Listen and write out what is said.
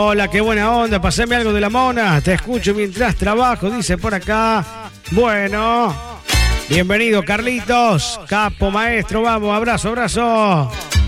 Hola, qué buena onda, pasame algo de la mona. Te escucho mientras trabajo, dice por acá. Bueno, bienvenido Carlitos, capo maestro, vamos, abrazo, abrazo.